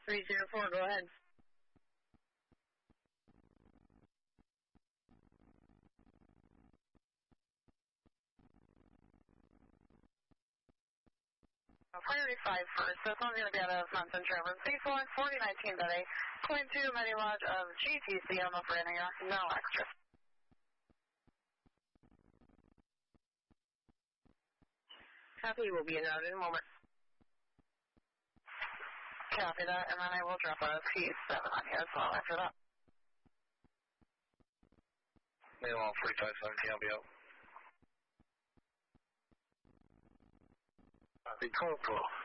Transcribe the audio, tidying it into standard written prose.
304, go ahead. Priority 5 first. This one's going to be out of Mountain Traverse C4, 4019.8, point 2, Medi Lodge of GTC. I'm operating no extra. Copy, will be in route in a moment. Copy that, and then I will drop a P7 on you as well after that. Mail on 357, can be out. Copy, 12.